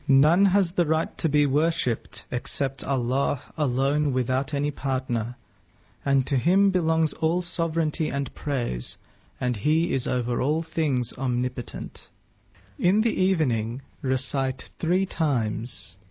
None has the right to be worshipped except Allah alone without any partner, and to Him belongs all sovereignty and praise, and He is over all things omnipotent. In the evening recite 3 times,